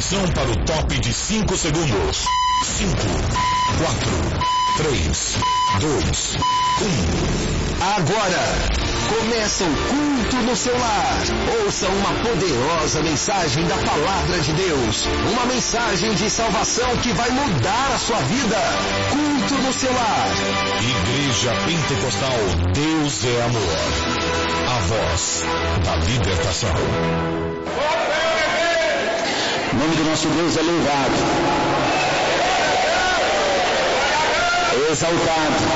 Atenção para o top de 5 segundos. 5, 4, 3, 2, 1. Agora começa o culto no seu lar. Ouça uma poderosa mensagem da Palavra de Deus. Uma mensagem de salvação que vai mudar a sua vida. Culto no seu lar. Igreja Pentecostal Deus é Amor. A voz da libertação. O nome do nosso Deus é louvado, exaltado.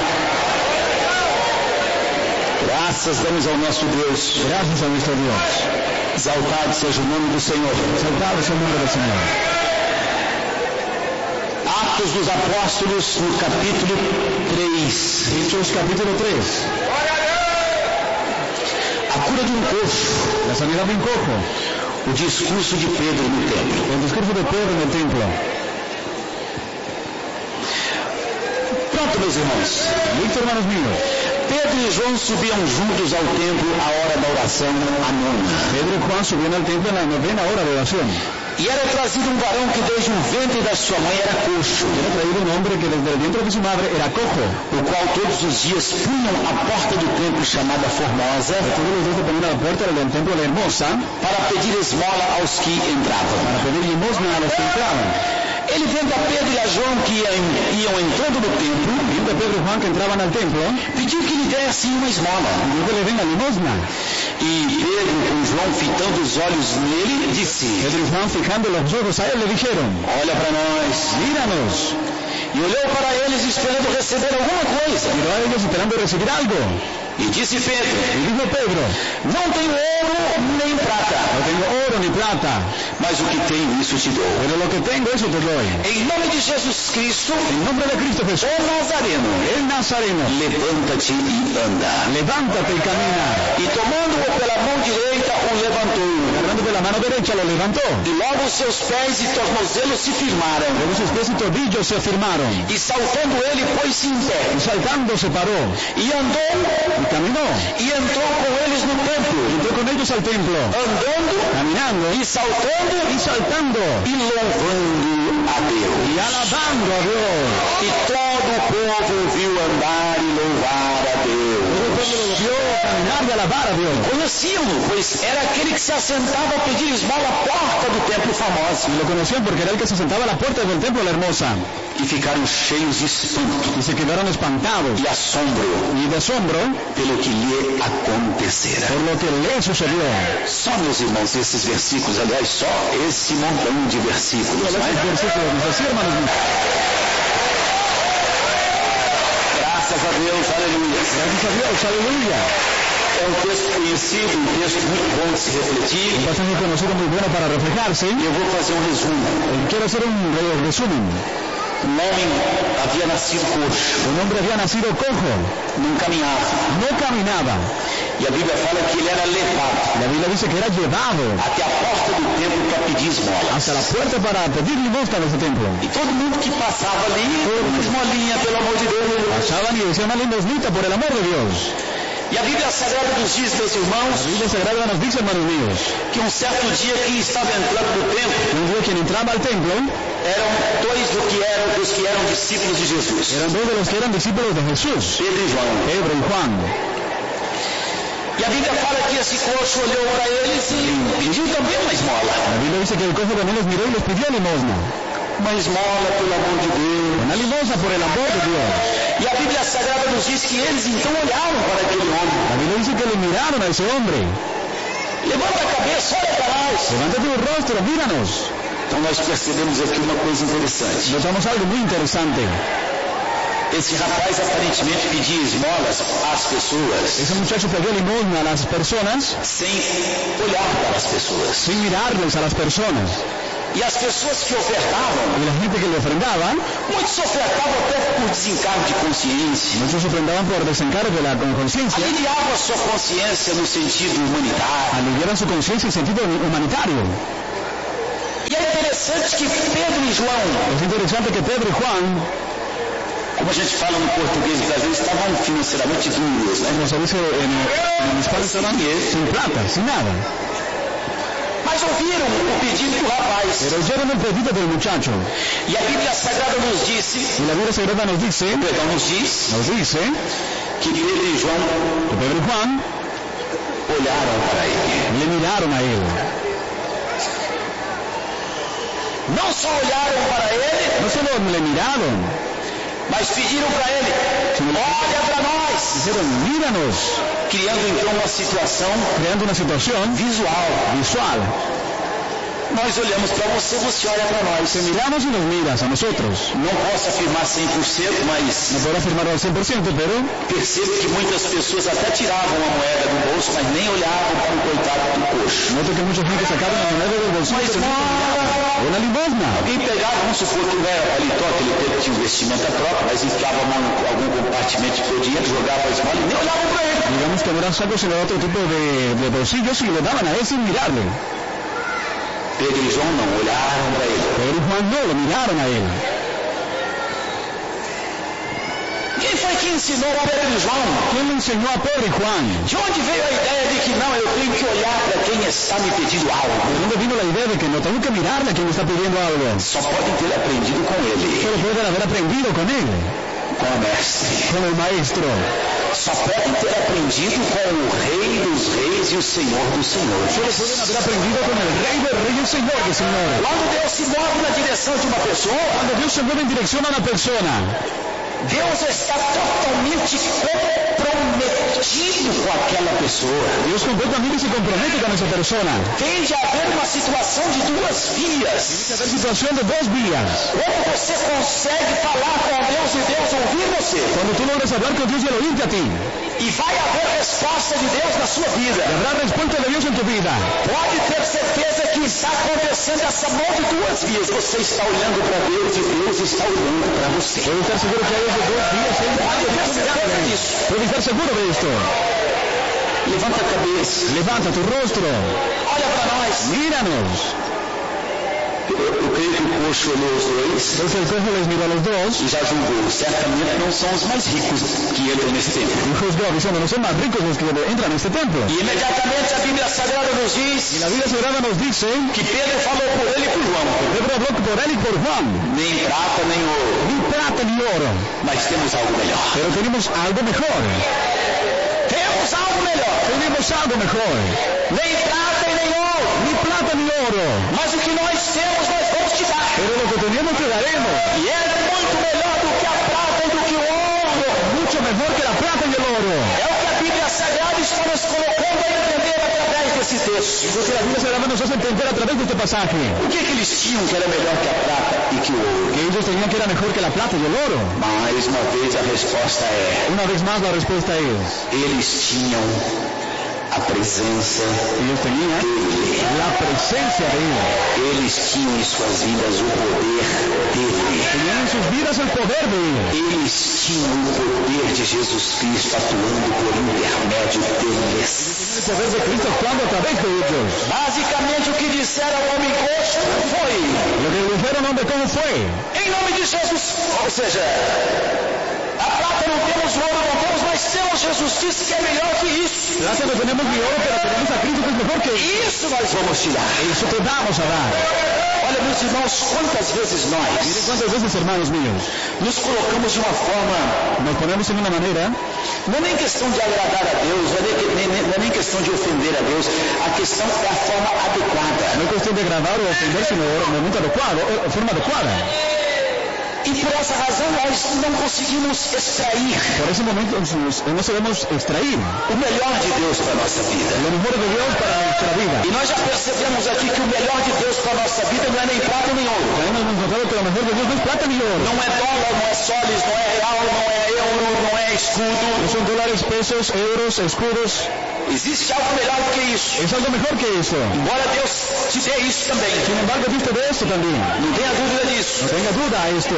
Graças damos ao nosso Deus. Graças ao nosso Deus. Exaltado seja o nome do Senhor. Exaltado seja o nome do Senhor. Atos dos Apóstolos, no capítulo 3. Hechos, capítulo 3. A cura de um coxo. La sanidad de un cojo. O discurso de Pedro no templo. El discurso de Pedro en el templo. Pronto, meus irmãos. Listo, hermanos míos. Pedro e João subiam juntos ao templo à hora da oração, a nona. Pedro y Juan subían al templo en la novena hora de oración. E era trazido um varão que desde o ventre da sua mãe era coxo. Era traído un hombre que desde el vientre de su madre era cojo. O qual todos os dias punham à porta do templo chamada Formosa. Todos los días se ponían a la puerta del templo La Hermosa. Para pedir esmola aos que entravam. Para pedir limosna a los que entraban. Ele vendo a Pedro e a João que iam entrando no templo, viendo a Pedro y Juan que entraban al templo, pediu que lhe dessem uma esmola. Dijo que le den la limosna. E Pedro, com João fitando os olhos nele, disse: Pedro y Juan fijando los ojos a él le dijeron: olha para nós, míranos. E olhou para eles esperando receber alguma coisa. Miró a ellos esperando recibir algo. E disse Pedro: y dijo Pedro: não tenho ouro nem prata. No tengo oro ni plata. Mas o que tenho, isso te dou. Pero lo que tengo, eso te doy. Em nome de Jesus Cristo, en nombre de Cristo Jesús, o Nazareno, el Nazareno, levanta-te e anda. Levántate y camina. E tomando-o pela mão direita, o levantou. Agarrando la mano derecha, lo levantó. E logo os seus pés e tornozelos se firmaram. Luego sus pies y tobillos se afirmaron. E saltando ele, pôs-se em pé. Y saltando se paró. E andou. Y caminó. E entrou com eles no templo. Entró con ellos al templo. Andando. Caminando. E saltando. Y saltando. E louvando a Deus. Y alabando a Dios. E todo o povo viu andar e louvar a Deus. Todo el pueblo lo vio caminar y alabar a Dios. Conheciam-no, pois era aquele que se assentava a pedir esmola à porta do templo famoso. Y lo conocían porque era el que se sentaba a la puerta del templo La Hermosa. E ficaram cheios de espanto. Y se quedaron espantados. E assombro. Y de asombro. Pelo que lhe acontecera. Por lo que le sucedió. Só, meus irmãos, esses versículos, aliás, só esse montão de versículos. Así, hermanos míos. Graças a Deus, aleluia. Gracias a Dios, aleluya. É um texto conhecido, um texto muito bom de se refletir. Un pasaje conocido muy bueno para reflejarse. Eu vou fazer um resumo. Quiero hacer un resumen. Um homem havia nascido coxo. Un hombre había nacido cojo. Não caminhava. No caminaba. E a Bíblia fala que ele era levado. La Biblia dice que era llevado até a porta do templo para pedir esmola. Hasta la puerta para pedir limosna en ese templo. E todo mundo que passava ali, uma esmolinha, pelo amor de Deus. Pasaban y decían una limosnita por el amor de Dios. E a Bíblia Sagrada nos diz, meus irmãos, la Biblia Sagrada nos dice, hermanos míos, que um certo dia quem estava entrando no templo, un día quien entraba al templo, eram dois dos que eram discípulos de Jesus. Eran dos de los que eran discípulos de Jesús. Pedro e João. Pedro y Juan. E a Bíblia fala que esse coxo olhou para eles e pediu também uma esmola. La Biblia dice que el cojo también los miró y les pidió limosna. Uma esmola, pelo amor de Deus. Una limosna por el amor de Dios. E a Bíblia Sagrada nos diz que eles então olharam para aquele homem. La Biblia dice que le miraron a ese hombre. Levanta a cabeça, olha para nós. Levanta tu rostro, míranos. Então nós percebemos aqui uma coisa interessante. Notamos algo muy interesante. Esse rapaz aparentemente pedia esmolas às pessoas. Ese muchacho pedía limosna a las personas. Sem olhar para as pessoas. Sin mirarles a las personas. E as pessoas que ofertavam, y la gente que le ofrendaba, muitos ofertavam até por desencargo de consciência. Muchos ofrendaban por desencargo de la conciencia. Aliviavam a sua consciência no sentido humanitário. Aliviaban su conciencia en sentido humanitario. E é interessante que Pedro e João, es interesante que Pedro y Juan, como a gente fala no português brasileiro, estavam financeiramente duros, né? Como se dice en español, estaban sin plata, sin nada. Mas ouviram o pedido do rapaz. Pero oyeron el pedido del muchacho. E a Bíblia Sagrada nos disse, Y la Biblia Sagrada nos dice que Pedro e João que Pedro y Juan olharam para ele. le miraron a él. Não só olharam para ele, No solo le miraron, mas pediram para ele, olha para nós. dijeron, míranos, Criando então uma situação creando una situación visual. Nós olhamos para você, você olha para nós. Te miramos y nos miras a nosotros. Não posso afirmar 100%, mas No puedo afirmarlo al 100%, pero percebo que muitas pessoas até tiravam a moeda do bolso, mas nem olhavam para o coitado do coxo. noto que mucha gente sacaron la moneda del bolsillo, Mas pero no una limosna. alguém pegava, vamos supor que não era paletó, que ele tinha vestimenta própria, mas enfiava a mão em algum compartimento por dinheiro, jogava a esmola e nem olhavam para ele. Digamos que no eran sacos, sino otro tipo de bolsillos y le daban a él sin mirarle. Pedro e João não olharam para ele. Pedro y Juan no, lo miraron a él. Quem foi que ensinou a Pedro e João? ¿Quién le enseñó a Pedro y Juan? De onde veio a ideia de que não, eu tenho que olhar para quem está me pedindo algo? ¿De dónde vino la idea de que no tengo que mirarle a quien me está pidiendo algo? Só podem ter aprendido com ele, Solo pueden haber aprendido con él, com o mestre. con el maestro. Só podem ter aprendido com o Rei dos Reis e o Senhor dos Senhores. Solo pueden haber aprendido con el Rey del Rey y el Señor del Señor. Quando Deus se move na direção de uma pessoa, Cuando Dios se mueve en dirección a una persona, Deus está totalmente comprometido com aquela pessoa. Dios completamente se compromete con esa persona. Tem de haver uma situação de duas vias. Tiene que haber situación de dos vías. Como você consegue falar com Deus e Deus ouvir você? Cuando tú logras hablar con Dios y él oírte a ti, E vai haver resposta de Deus na sua vida. y habrá respuesta de Dios en tu vida. Pode ter certeza que está acontecendo essa mão de duas vias. Você está olhando para Deus e Deus está olhando para você. Puedes estar seguro que hay esos dos vías. Pode ter certeza disso. Puedes estar seguro de esto. Levanta a cabeça. Levanta tu rostro. Olha para nós. Míranos. Eu creio que o coxo olhou os dois Entonces el cojo les miró a los dos e já julgou. Certamente não são os mais ricos que entram nesse templo. y juzgó diciendo, no son más ricos los que entran en este templo. E imediatamente a Bíblia Sagrada nos Y diz la Biblia Sagrada nos dice que Pedro falou por ele e por João. Pedro habló por él y por Juan. Nem prata, nem ouro. Ni plata ni oro, Mas temos algo melhor. pero tenemos algo mejor. Temos algo melhor. Tenemos algo mejor. Nem prata e nem ouro. Ni plata ni oro, Mas o que nós temos, nós vamos te dar. pero lo que tenemos te daremos. E é muito melhor do que a prata e do que o ouro. Mucho mejor que la plata y el oro. É o que a Bíblia Sagrada está nos colocando a entender através desse texto. Lo que la Biblia Sagrada nos hace entender a través de este pasaje. O que eles tinham que era melhor que a prata e que o ouro? Que ellos tenían que era mejor que la plata y el oro. Mais uma vez a resposta é: Una vez más la respuesta es, eles tinham a presença ellos tenían dele. la presencia de él. Eles tinham em suas vidas o poder dele. Tenían en sus vidas el poder de él. Eles tinham o poder de Jesus Cristo atuando por intermédio deles. El poder de Cristo actuando a través de ellos. Basicamente o que disseram ao homem coxo foi: Lo que le dijeron, hombre, ¿cómo fue? em nome de Jesus. Ou seja, a prata não temos, o ouro não temos, mas temos Jesus Cristo que é melhor que isso. Plata no tenemos ni oro, pero tenemos a Cristo que es mejor que Isso nós vamos te dar. eso. Te vamos a dar. Olha, meus irmãos, quantas vezes nós Miren cuántas veces, hermanos míos, nos colocamos de uma forma, nos ponemos en una manera, não é nem questão de agradar a Deus, não é nem questão de ofender a Deus, a questão é a forma adequada. no es cuestión de agradar o ofender, sino el momento adecuado, o forma adecuada. E por essa razão nós não conseguimos extrair Por ese momento no sabemos extrair o melhor de Deus para a nossa vida. lo mejor de Dios para nuestra vida. E nós já percebemos aqui que o melhor de Deus para a nossa vida não é nem prata nem ouro. También hemos encontrado que lo mejor de Dios no es plata ni oro. Não é dólar, não é soles, não é real, não é euro, não é escudo. No son dólares, pesos, euros, escudos. Existe algo melhor do que isso. Es algo mejor que eso. Embora Deus te dê isso também. Sin embargo, Dios te da esto también. Não tenha dúvida disso. No tenga duda a esto.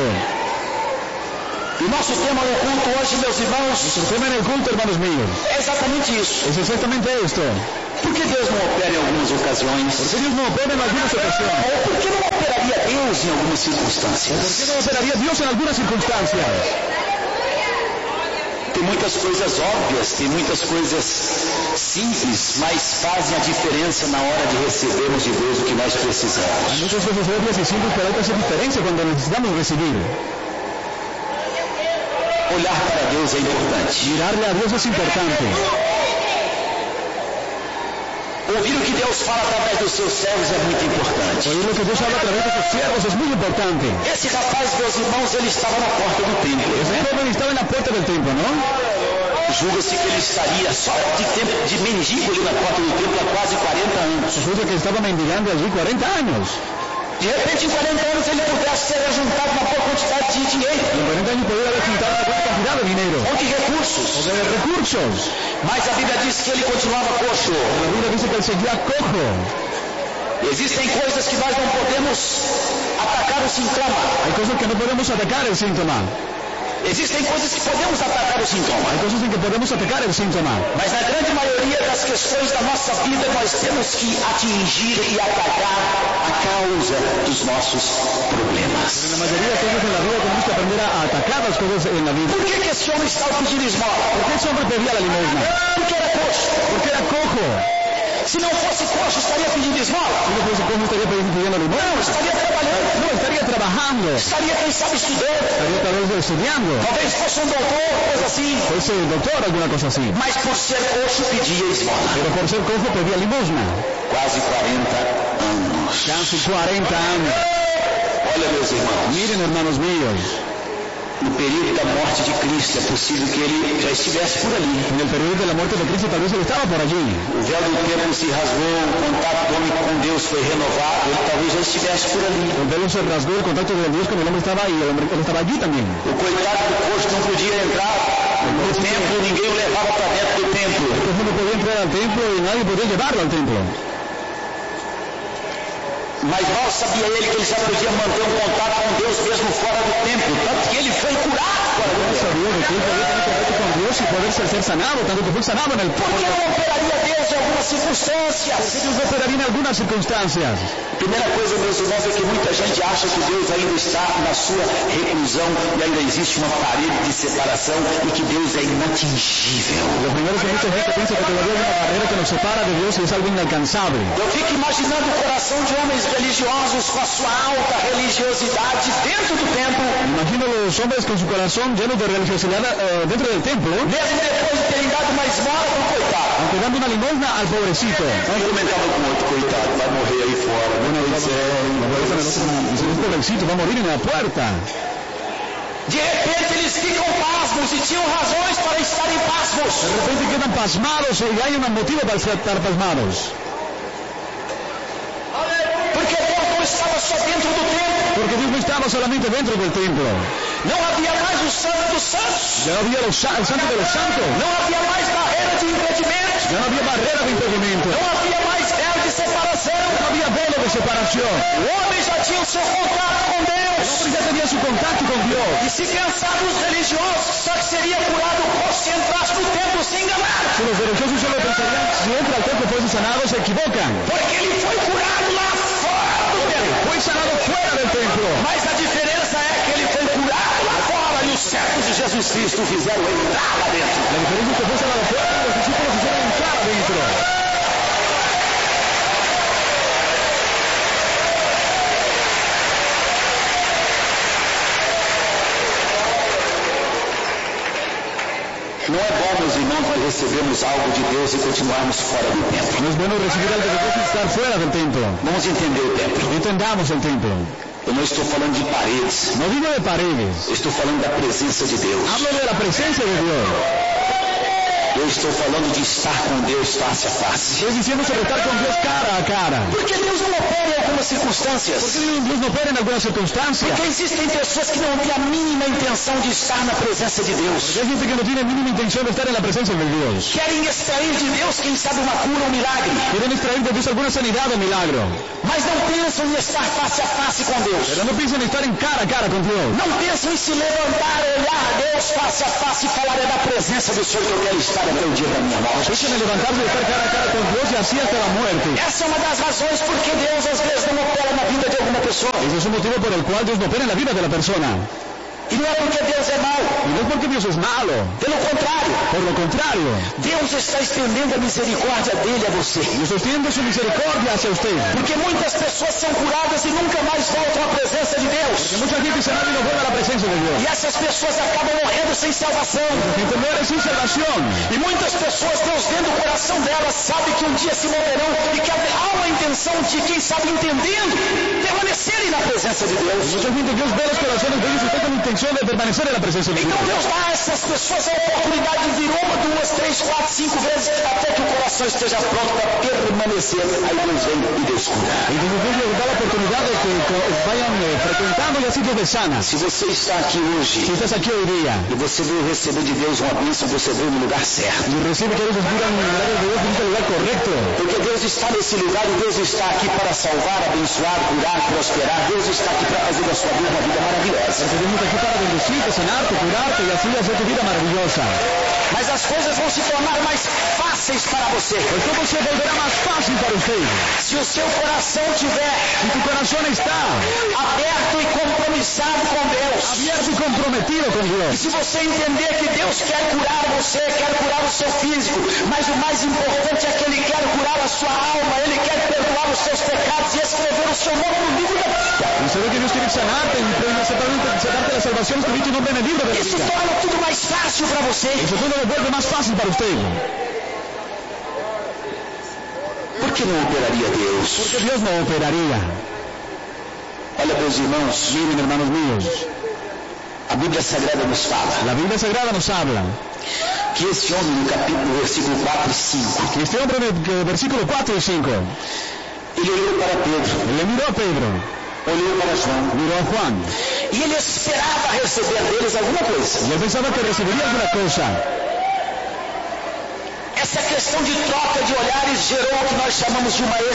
E o nosso tema no culto hoje, meus irmãos, Nuestro tema en el culto, hermanos míos, é exatamente isso. es exactamente esto. Por que Deus não opera em algumas ocasiões? ¿Por qué Dios no opera en algunas ocasiones? Ou por que não operaria Deus em algumas ¿Por qué circunstâncias? no operaría Dios en algunas circunstancias? Tem muitas coisas óbvias, tem muitas coisas simples, mas fazem a diferença na hora de recebermos de Deus o que nós precisamos. Hay muchas cosas obvias y simples, pero hay que hacer diferencia cuando necesitamos recibir. Olhar para Deus é importante. Mirarle a Dios es importante. Ouvir o que Deus fala através dos seus servos é muito importante. Oír lo que Dios habla a través de sus siervos es muy importante. Esse rapaz, meus irmãos, ele estava na porta do templo. Ese joven estaba en la puerta del templo, ¿no? Julga-se que ele estaria só de mendigo ali na porta do templo há quase 40 anos. Se juzga que estaba mendigando allí 40 años. De repente, em 40 anos, ele pudesse ser ajuntado uma boa quantidade de dinheiro. En 40 años podría haber juntado una buena cantidad de dinero. Ou de recursos. O de recursos. Mas a Bíblia diz que ele continuava coxo. La Biblia dice que él seguía cojo. Existem coisas que nós não podemos atacar o sintoma. Hay cosas que no podemos atacar el síntoma. Existem coisas que podemos atacar o sintoma. Hay cosas en que podemos atacar el síntoma. Mas na grande maioria das questões da nossa vida, nós temos que atingir e atacar a causa dos nossos problemas. Pero en la mayoría de cosas en la vida tenemos que aprender a atacar las cosas en la vida. Por que esse homem estava pedindo esmola? ¿Por qué ese hombre pedía la limosna? Porque era coxo. Porque era cojo. Se não fosse coxo, estaria pedindo esmola? Si no fuese cojo, estaría pidiendo limosna. Não, estaria trabalhando. No, estaría trabajando. Estaria, quem sabe, estudando. Estaría tal vez estudiando. Talvez fosse um doutor, coisa assim. Fuese doctor, alguna cosa así. Mas por ser coxo, pedia esmola. Pero por ser cojo pedía limosna. Quase 40 anos. Casi 40 años. Olha, meus irmãos. Miren, hermanos míos. No período da morte de Cristo, é possível que ele já estivesse por ali. En el periodo de la muerte de Cristo tal vez él estaba por allí. O véu do templo se rasgou, o contato do homem com Deus foi renovado, ele talvez já estivesse por ali. El velo se rasgó, el contacto de Dios con el hombre estaba ahí, él estaba allí también. O coitado do coxo não podia entrar no templo, ninguém o levava para dentro do templo. El cojo no podía entrar al templo y nadie podía llevarlo al templo. Mas mal sabia ele que ele já podia manter um contato com Deus mesmo fora do templo, tanto que ele foi curado fora do templo. Sabía de que él podía tener contacto con Dios y poder ser sanado, tanto que fue sanado en el Por que não operaria Deus em algumas circunstâncias? Porque Dios operaría en algunas circunstancias. Primeira coisa, meus irmãos, é que muita gente acha que Deus ainda está na sua reclusão e ainda existe uma parede de separação e que Deus é inatingível. Lo primero es que mucha gente piensa que todavía hay una barrera que nos separa de Dios y es algo inalcanzable. Eu fico imaginando o coração de homens religiosos com a sua alta religiosidade dentro do templo. Imagino los hombres con su corazón lleno de religiosidad dentro del templo, Mesmo depois de terem dado uma esmola para o coitado. aunque dando una limosna al pobrecito. Eu comentava com outro, coitado, vai morrer aí fora. Dice, el pobrecito va a morir en la puerta. De repente eles ficam pasmos e tinham razões para estarem pasmos. De repente quedan pasmados y hay un motivo para estar pasmados. Porque Deus não estava só dentro do templo. Porque Dios no estaba solamente dentro del templo. Não havia mais o santo dos santos. Ya no había el santo de los santos. Não havia mais barreira de impedimento. Ya no había barrera de impedimento. Não havia mais véu de separação. No había velo de separación. O homem já tinha o seu contato com El Deus. hombre ya tenía su contacto con Dios. E se pensavam os religiosos só que seria curado se entrasse no templo, se enganaram. Si los religiosos solo pensarían, si entra al templo fuese sanado, se equivocan. Porque ele foi curado lá fora do templo. Fue sanado fuera del templo. Mas a diferença é que ele foi curado lá fora e os servos de Jesus Cristo o fizeram entrar lá dentro. La diferencia es que fue sanado fuera y los discípulos hicieron entrar adentro. Não é bom, meus irmãos, nós recebemos algo de Deus e continuarmos fora do templo. No es bueno recibir algo de Dios y estar fuera del templo. Vamos entender o templo. Entendamos el templo. Eu não estou falando de paredes. No digo de paredes. Eu estou falando da presença de Deus. Hablo de la presencia de Dios. Eu estou falando de estar com Deus face a face. Estoy diciendo sobre estar con Dios cara a cara. Porque Deus não opera em algumas circunstâncias. Porque Dios no opera en algunas circunstancias. Porque existem pessoas que não têm a mínima intenção de estar na presença de Deus. Porque hay gente que no tiene mínima intención de estar en la presencia de Dios. Querem extrair de Deus, quem sabe, uma cura, um milagre. Quieren extraer de Dios alguna sanidad o milagro. Mas não pensam em estar face a face com Deus. Pero no piensan en estar en cara a cara con Dios. Não pensam em se levantar, olhar a Deus face a face e falar é da presença do Senhor que eu quero estar até o dia da minha morte. Piensan en levantarse y estar cara a cara con Dios y así hasta la muerte. Essa é uma das razões porque Deus às vezes não opera na vida de alguma pessoa. Ese es un motivo por el cual Dios no opera en la vida de la persona. E não é porque Deus é mau. Y no es porque Dios es malo. Pelo contrário, Por lo contrario, Deus está estendendo a misericórdia dele a você. Dios extiende su misericordia hacia usted. Porque muitas pessoas são curadas e nunca mais voltam à presença de Deus. Que mucha gente se y no vuelve a la presencia de Dios. E essas pessoas acabam morrendo sem salvação. La gente muere sin salvación. E muitas pessoas, Deus vendo o coração delas, sabe que um dia se morrerão e que há uma intenção de, quem sabe, entendendo, permanecerem na presença de Deus. Mucha gente, Dios ve los corazones de ellos y está con intención de permanecer en la presencia de Dios. Então Deus dá a essas pessoas a oportunidade de vir 1, 2, 3, 4, 5 vezes, até que o coração esteja pronto para permanecer. Aí Deus vem e Deus cura. Entonces Dios les da la oportunidad de que vayan frecuentando y así Dios les sana. Se você está aqui hoje Si estás aquí hoy día e você veio receber de Deus uma bênção, você veio no lugar certo. y recibe que Dios escucha un milagro de Dios en el lugar correcto. Porque Deus está nesse lugar e Deus está aqui para salvar, abençoar, curar, prosperar. Deus está aqui para fazer da sua vida uma vida maravilhosa. Porque Dios está aquí para bendecirte, sanarte, curarte y así hacer tu vida maravillosa. Mas as coisas vão se tornar mais fáceis para você. Pues todo se volverá más fácil para usted. Se o seu coração tiver Si tu corazón está aberto e compromissado com Deus. abierto y comprometido con E Dios. se você entender que Deus quer curar você, quer curar o seu físico, mas o mais importante é que Ele quer curar a sua alma, Ele quer perdoar os seus pecados e escrever o seu nome no livro da vida. Y sabe que Dios quiere sanarte y sacarte la salvación, escribir tu nombre en el libro de la Isso vida. torna tudo mais fácil para você. Eso todo lo vuelve más fácil para usted. Por que não operaria Deus? Porque Dios no operaría. Olha, meus irmãos, Miren, hermanos míos, a Bíblia Sagrada nos fala la Biblia Sagrada nos habla que esse homem, no capítulo, versículo 4 e 5, que este hombre, versículo 4 y 5, ele olhou para Pedro, le miró a Pedro, olhou para João, miró a Juan, e ele esperava receber deles alguma coisa. y él pensaba que recibiría alguna cosa. Essa questão de troca de olhares gerou o que nós chamamos de uma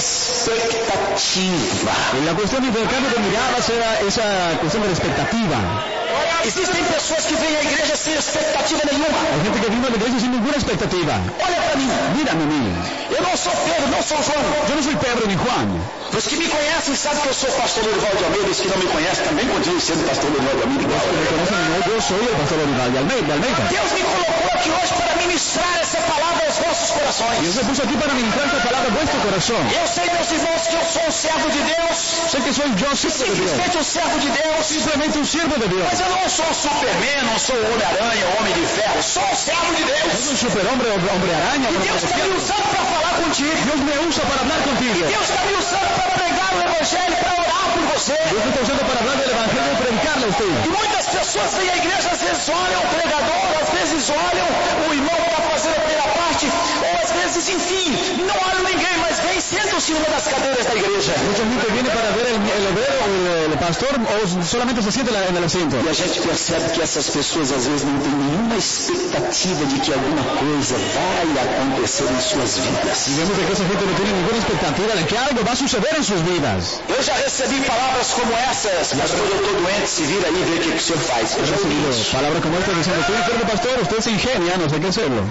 expectativa. Y la cuestión de intercambio de miradas era esa cuestión de la expectativa. Existem pessoas que vêm à igreja sem expectativa nenhuma. Hay gente que vino a la iglesia sin ninguna expectativa. Olha para mí, Mírame a mí. eu não sou Pedro, não sou João. Yo no soy Pedro ni Juan. Os que me conhecem sabem que eu sou o pastor Lorival de Almeida. Os que não me conhecem também continuam sendo pastor Lorival de Almeida. Los que me conocen, no, yo soy el pastor Olival de Almeida. Deus me colocou aqui hoje para ministrar essa palavra aos vossos corações. Dios me puso aquí para ministrar esta palabra a vuestro corazón. Eu sei, meus irmãos, que eu sou um servo de Deus, Sé que soy yo siervo de Dios. simplesmente um servo de Deus, Simplemente un siervo de Dios. mas eu não sou o Superman, não sou o Homem-Aranha, o Homem de Ferro, sou um servo de No Deus. soy un superhombre, hombre araña. E Deus está me usando para falar contigo. Dios me usa para hablar contigo. Deus está me usando para pregar o Evangelho, para orar por você. Dios me está usando para hablar del evangelio y predicarle a usted. E muitas pessoas vêm à igreja, às vezes olham o pregador, às vezes olham o irmão que está fazendo a primeira parte, ou às vezes, enfim, não olham ninguém, mas vêm e sentam-se em uma das cadeiras da igreja. Mucha gente viene para ver el obrero o el pastor o solamente se siente en el asiento. E a gente percebe que essas pessoas às vezes não têm nenhuma expectativa de que alguma coisa vai acontecer em suas vidas. Y vemos que esa gente no tiene ninguna expectativa de que algo va a suceder en sus vidas. Eu já recebi palavras como essas, pastor, eu estou doente, se vira aí e vê o que o senhor faz. Eu He já ouvi recibido isso. palabras como esta diciendo, estoy enfermo pastor, usted se ingenia, no sé qué hacerlo.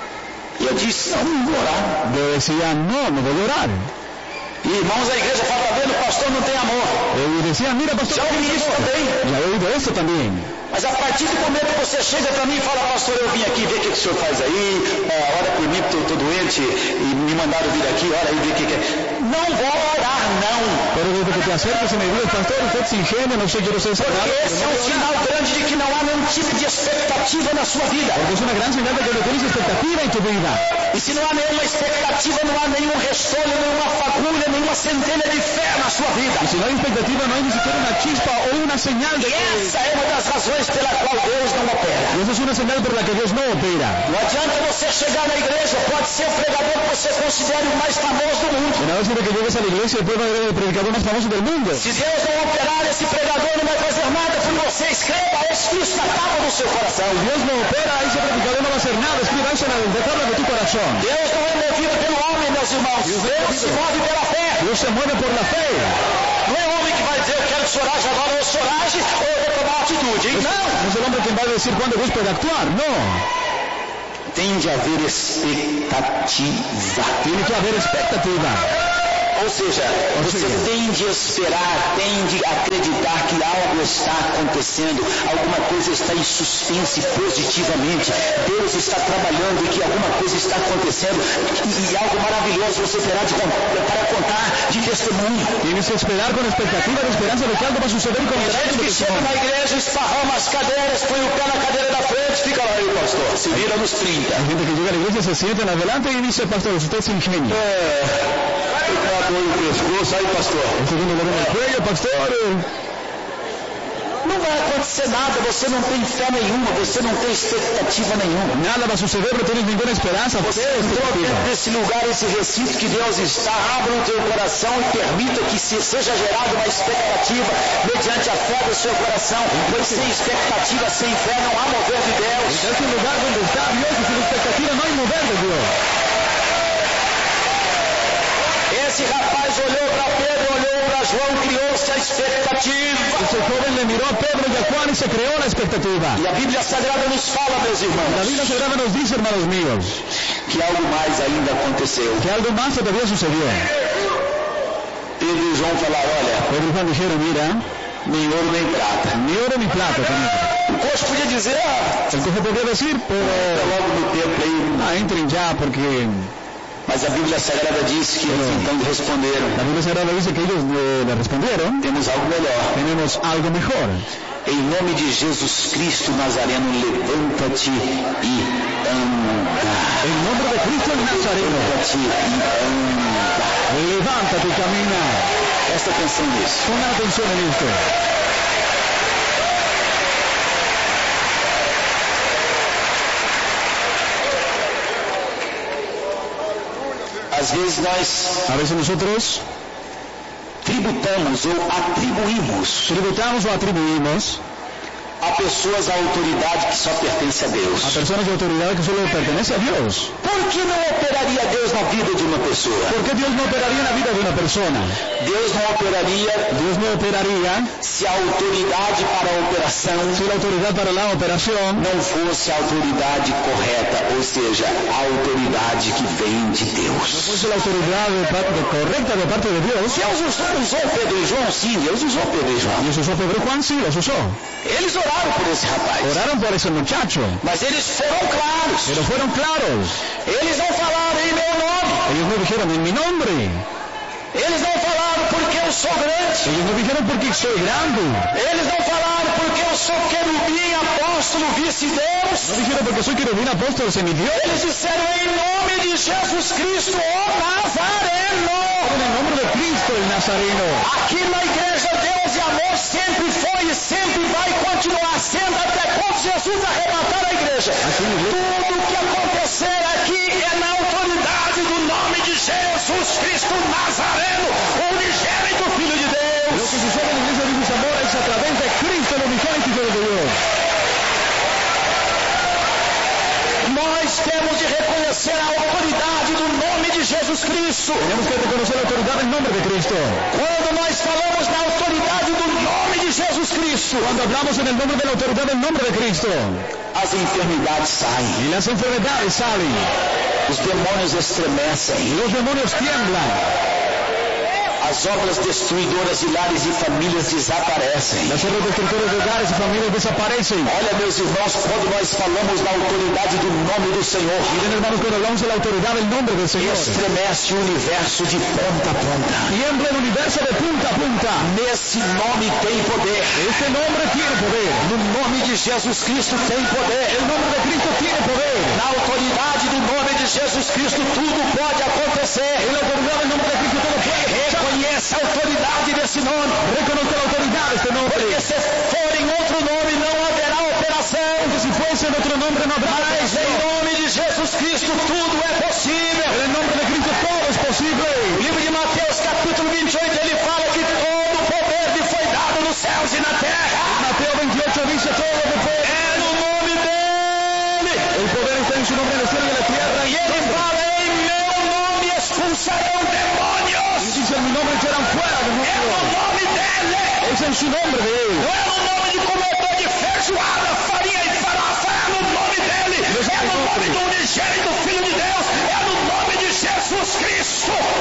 E eu disse, não vou orar. Yo decía, no voy a orar. E irmãos da igreja falam, tá vendo, o pastor não tem amor. Y decía, mira pastor, Já ouvi isso também. ya he oído esto también. Mas a partir do momento que você chega para mim e fala, pastor, eu vim aqui ver o que o senhor faz aí, ora por mim, porque eu estou doente, e me mandaram vir aqui, ora aí, ver o que é. Não vou orar, não. Pero desde que te acercas y me dices, pastor, usted se ingenia, no sé, quiero ser sanado. Porque esse é um sinal grande de que não há nenhum tipo de expectativa na sua vida. Porque es una gran señal de que no tienes expectativa en tu vida. E se não há nenhuma expectativa, não há nenhum restolho, nenhuma fagulha, nenhuma centelha de fé na sua vida. Y si no hay expectativa, no hay ni siquiera una chispa o una señal de E fe. essa é uma das razões pela qual Deus não opera. Y esa es una señal por la que Dios no opera. Não adianta você chegar na igreja, pode ser o pregador que você considere o mais famoso do mundo. De nada sirve que llegues a la iglesia y puedas ver el predicador más famoso del mundo. Se Deus não operar, esse pregador não vai fazer nada por você. Escreva isso na tábua do seu coração. Si Dios no opera, ese predicador no va a hacer nada. Escriba eso en la tabla de tu corazón. Deus não é movido pelo homem, meus irmãos. Deus se move pela fé. Dios se mueve por la fe. Não é o homem que vai dizer, eu quero que o senhor age agora, ou o senhor age, ou eu vou tomar atitude. Hein? Não. No es el hombre quien va a decir cuándo Dios puede actuar. No. Tem de haver expectativa. Tiene que haber expectativa. Ou seja, você tem de esperar, tem de acreditar que algo está acontecendo, alguma coisa está em suspense positivamente. Deus está trabalhando e que alguma coisa está acontecendo e algo maravilhoso você terá para contar de testemunho. Tienes que esperar con expectativa de esperanza de que algo va a suceder con Tem gente que chega na igreja, esparrama as cadeiras, põe o pé na cadeira da frente, fica lá aí, pastor, se vira nos 30. Hay gente que llega a la iglesia, se sientan adelante y dice, pastor, usted es ingenio. Dor no pescoço, aí, pastor. El segundo le duele el cuello, pastor. Não vai acontecer nada, você não tem fé nenhuma, você não tem expectativa nenhuma. Nada va a suceder, no tienes ninguna esperanza. Você entrou dentro desse lugar, esse recinto que Deus está, abra o teu coração e permita que seja gerada uma expectativa mediante a fé do seu coração, pois sem expectativa, sem fé, não há mover de Deus. En este lugar donde está Dios y sin expectativa no hay mover de Dios. Esse rapaz olhou para Pedro, olhou para João, criou-se a expectativa. Ese joven le miró a Pedro y a Juan y se creó la expectativa. E a Bíblia Sagrada nos fala, meus irmãos, La Biblia Sagrada nos dice, hermanos míos, que algo mais ainda aconteceu. que algo más todavía sucedió. Pedro e João falaram, olha, Pedro y Juan dijeron, mira, nem ouro nem prata. ni oro ni plata tenemos. O coxo podia dizer, El cojo podría decir, pero logo no templo aí. entren ya porque... Mas a Bíblia Sagrada diz que eles então responderam, La Biblia Sagrada dice que ellos le respondieron, temos algo melhor. tenemos algo mejor. Em nome de Jesus Cristo Nazareno, levanta-te e anda. En nombre de Cristo el Nazareno, Levanta-te e anda. levántate y camina. Presta atenção nisso. Pongan atención en esto. Às vezes nós A veces nosotros tributamos ou atribuímos tributamos o atribuimos a pessoas a autoridade que só pertence a a Deus. personas de autoridad que solo pertenece a Dios. Por que não operaria Deus na vida de uma pessoa? ¿Por qué Dios no operaría en la vida de una persona? Deus não operaria Dios no operaría se a autoridade para a operação si la autoridad para la operación não fosse a autoridade correta, ou seja, a autoridade que vem de Deus. fuese la autoridad correcta de parte de Dios. Deus usou Pedro e João? Sim, Deus usou Pedro e João. Dios usó a Pedro y Juan, sí, los usó. Eles oraram por esse rapaz, Oraron por ese muchacho, mas eles foram claros. pero fueron claros. Eles não falaram em meu nome. Ellos no dijeron en mi nombre. Eles não falaram porque eu sou grande. Ellos no dijeron porque soy grande. Eles não falaram porque eu sou querubim, apóstolo, vice-deus. No dijeron porque soy querubín, apóstol, semidios. Eles disseram em nome de Jesus Cristo, o Nazareno. En el nombre de Cristo el Nazareno. Aqui na igreja, Deus e amor sempre foi e sempre vai continuar sendo até quando Jesus arrebatar a igreja. Tudo o que acontecer aqui é na autoridade do nome de Jesus Cristo Nazareno, o unigênito Filho de Lo Deus. que sucede en la iglesia de Dios amor es a través de Cristo, el unigénito de Dios. Nós temos de reconhecer a autoridade do nome de Jesus Cristo. Tenemos que reconocer la autoridad en nombre de Cristo. Quando nós falamos da autoridade do nome de Jesus Cristo, Cuando hablamos en el nombre de la autoridad en nombre de Cristo, as enfermidades saem, y las enfermedades salen, os demônios estremecem, y los demonios tiemblan, as obras destruidoras de lares e famílias desaparecem. las obras destructoras de hogares y familias desaparecen. Olha, meus irmãos, quando nós falamos da autoridade do nome do Senhor, Miren, hermanos, cuando hablamos de la autoridad del nombre del Señor, estremece o universo de ponta a ponta. tiembla el universo de punta a punta. Nesse nome tem poder. Este nombre tiene poder. No nome de Jesus Cristo tem poder. El nombre de Cristo tiene poder. Na autoridade do nome de Jesus Cristo tudo pode acontecer. En la autoridad del nombre de Cristo todo puede. Reconheça a autoridade desse nome. Reconozca la autoridad de este nombre. Porque se for em outro nome não haverá operação. Porque si fuese en otro nombre no habrá Mas em operación. nome de Jesus Cristo tudo é possível. En el nombre de Cristo todo es posible. O livro de Mateus capítulo 28 ele fala que todo o poder lhe foi dado nos céus e na terra. Mateo 28 dice todo lo que puede. É no nome dele. El poder está en su nombre en el cielo y en la tierra. E ele fala em meu nome expulsarão demônios. Y dice en mi nombre echarán fuera É no demonios. nome dele. Es en su nombre de él. Não é no nome de comedor de feijoada, farinha e farofa, é no nome dele, é no nome do unigênito Filho de Deus, é no nome de Jesus Cristo. Es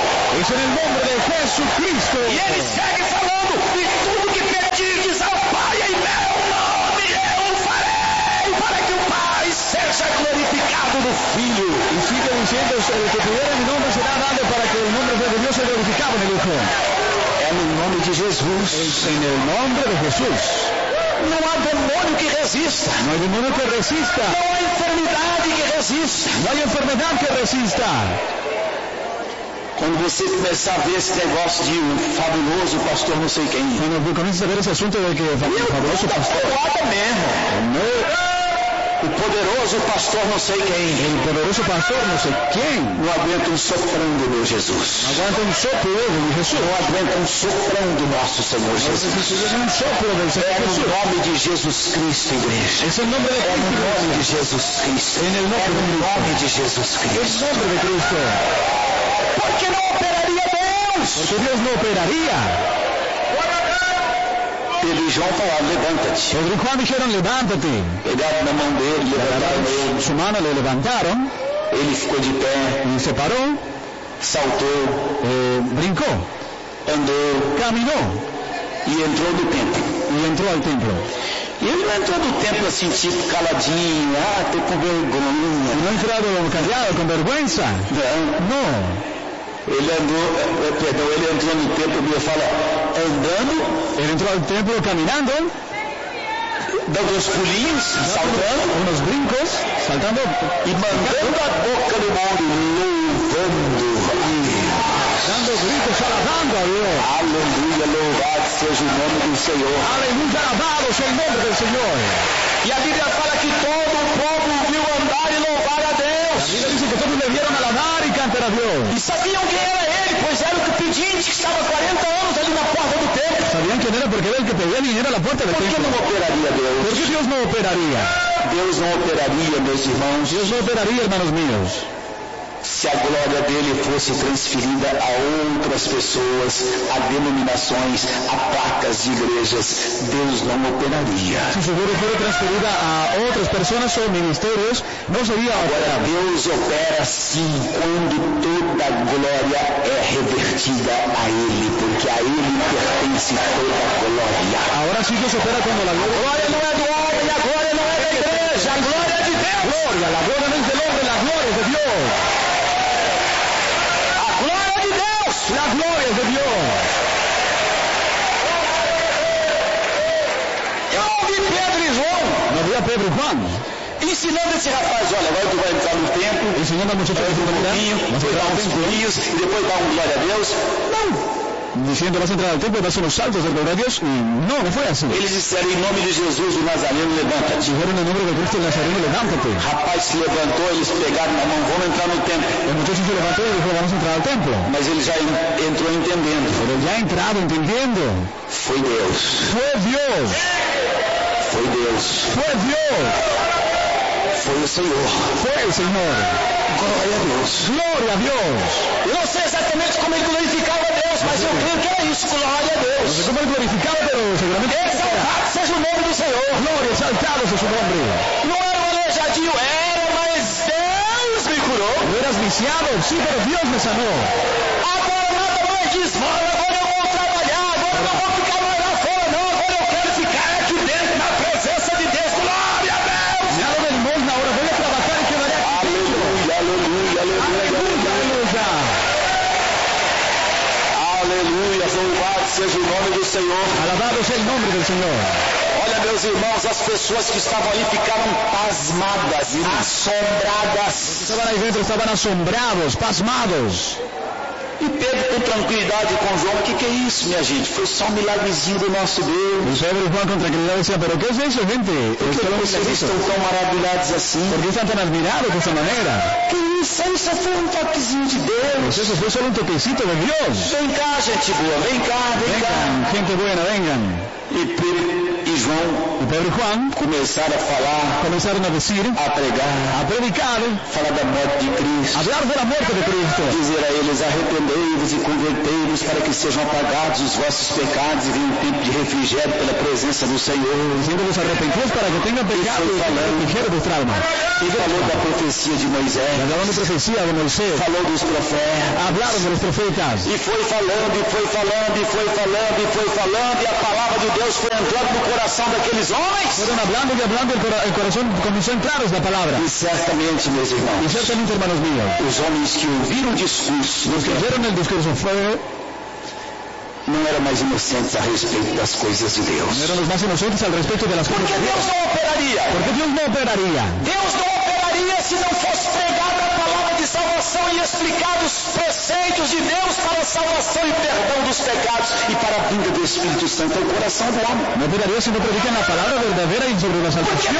Es en el nombre de Jesucristo. E ele segue falando, e tudo que pedirdes ao Pai em meu nome, eu farei, para que o Pai seja glorificado no Filho. Y sigue diciendo, el que pidiera en mi nombre será dado para que el nombre de Dios sea glorificado en el Hijo. É no nome de Jesus. Es en el nombre de Jesús. Não há demônio que resista. No hay demonio que resista. Não há enfermidade que resista. No hay enfermedad que resista. Quando você começar a ver esse negócio de um fabuloso pastor não sei quem. Cuando comienzas a ver ese asunto de que fabuloso pastor. mesmo. O poderoso pastor não sei quem. El poderoso pastor no sé quién. Não aguenta um soprão do meu Jesus. Aguanta un soplo de Jesús. Não aguenta um soprão do nosso Senhor Jesus. Es un soplo del Señor É no Jesús. nome de Jesus Cristo, igreja. Es el nombre de É no Cristo. nome de Jesus Cristo. En el É nombre no de nome de Jesus El Cristo. nombre de Cristo. Porque não operaria Deus. Porque Dios no operaría. Pedro e João falaram, levanta-te. Pedro y Juan dijeron, levántate. Pegaram na mão dele, levantaram ele. Su mano le levantaron Ele ficou de pé, y se paró, saltou, brincó, andou caminó e entrou no templo. y entró al templo. E ele não entrou no templo assim, tipo, caladinho, tô com vergonha. No ha entrado callado, con vergüenza. Não. No. Ele entrou no templo, a Bíblia fala, andando, Él entró al templo caminando, dando uns pulinhos, saltando, unos brincos, saltando e mandando a boca do mundo, louvando a Deus. dando gritos, alabando a Dios. Aleluia, louvado seja o nome do Senhor. Aleluya, alabado sea el nombre del Señor. E a Bíblia fala que todo o povo viu andar e louvar a La Deus. Biblia dice que todos le vieron alabar y cantar a Dios. E sabiam quem era ele, pois era o que pedinte que estava 40 anos ali na porta do templo. Sabían quién era porque era el que pedía dinero a la puerta del Por que templo. não operaria ¿Por Deus? qué Dios no operaría? Deus não operaria, meus irmãos, Dios no operaría, hermanos míos, se a glória dele fosse transferida a outras pessoas, a denominações, a placas de igrejas. Deus não operaria. si su gloria fuera transferida a otras personas o ministerios, no sería Agora, operado. Deus opera sim quando toda a glória é revertida a Ele, porque a Ele pertence toda a glória. Ahora sí Dios opera cuando la A gloria... glória não é do homem, a glória não é da igreja, a glória é de Deus. Gloria, la gloria no es del hombre, la gloria es de Dios. A glória é de Deus. La gloria es de Dios. Eu ouvi Pedro e João No vi a Pedro y Juan ensinando esse rapaz, olha, agora tu vai entrar no templo, enseñando al muchacho vai que um se pouquinho, depois dá uns pulinhos e depois dá um glória a Deus. Não. diciendo vas a entrar al templo, das unos saltos de gloria a Dios, y no fue así. Eles disseram, em nome de Jesus, o Nazareno, levanta-te. Dijeron en el nombre de Cristo el Nazareno, levántate. O rapaz se levantou, eles pegaram na mão, vamos entrar no templo. El muchacho se levantó y dijo, vamos a entrar al templo. Mas ele já entrou entendendo. Pero ya ha entrado entendiendo. Foi Deus. Fue Dios. Foi Deus. Fue Dios. Foi o Senhor. Fue el Señor. Glória a Deus. Gloria a Dios. Eu não sei exatamente como ele glorificava a Deus, mas eu creio que é isso. Glória a No Deus. sé cómo él glorificaba, pero seguramente Exaltado seja o nome do Senhor. gloria, exaltado sea su nombre. Não era um aleijadinho, era, mas Deus me curou. ¿No eras viciado? Sí, pero Dios me sanó. Agora nada mais diz, agora eu vou trabalhar, agora eu não vou ficar mais lá fora, não. Agora eu quero ficar aqui dentro, na presença de Deus. Glória a Deus. Nada de limosna, ahora voy a trabajar y quedaré aquí. Aleluia, aleluia, aleluia, Aleluya, aleluya. aleluia. Louvado seja o nome do Senhor. Alabado sea el nombre del Señor. Olha, meus irmãos, as pessoas que estavam ali ficaram pasmadas, assombradas. Estaban ahí dentro, estaban asombrados, pasmados. E Pedro, com tranquilidade, com João, o que é isso, minha gente? Foi só um milagrezinho do nosso Deus. Y Pedro y Juan con tranquilidad decían, ¿pero qué es eso, gente? Por Es que solo un vocês milagro. estão tão maravilhados assim? ¿Por qué están tan admirados de esa manera? Que isso foi um toquezinho de Deus. Pues eso fue solo un toquecito de Dios. Vem cá, gente boa, vem cá, vem cá. Vengan, gente buena, vengan. E Pedro e João y Pedro y Juan começaram a falar, comenzaron a decir, a pregar, a predicar, falar da morte de Cristo, hablar de la muerte de Cristo, dizer a eles: arrependei-vos e convertei-vos para que sejam apagados os vossos pecados e venha um tempo de refrigério pela presença do Senhor. diciéndolos arrepentidos para que tengan pecado y refrigerio vuestra alma. E falou da profecia de Moisés, Hablaron de profecía de Moisés, falou dos profetas, hablaron de los profetas, e foi falando, e foi falando, e foi falando, e foi falando, e a palavra de Deus foi entrando no coração daqueles homens. fueron hablando y hablando, el corazón comenzó a entraros la palabra. E certamente, meus Y irmãos, ciertamente, hermanos míos, os homens que ouviram o discurso los que oyeron el discurso não eram mais inocentes a respeito das coisas de Deus. eran los más inocentes al respecto de las cosas Porque de Dios. Deus não operaria. Porque Dios no operaría. Deus não operaria se não fosse pregada a palavra de salvação e explicados os preceitos de Deus para a salvação e perdão dos pecados e para a vinda do Espírito Santo ao coração do homem. No operaría si no predican la palabra verdadera y sobre la salvación